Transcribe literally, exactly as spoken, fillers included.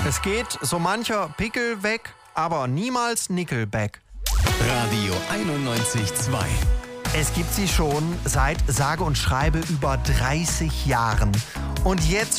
Es geht so mancher Pickel weg, aber niemals Nickelback. Radio einundneunzig Komma zwei. Es gibt sie schon seit sage und schreibe über dreißig Jahren. Und jetzt